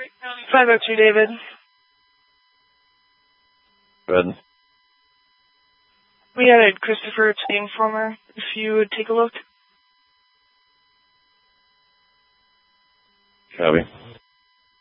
502, David. Go ahead. We added Christopher to the informer. If you would take a look. Copy.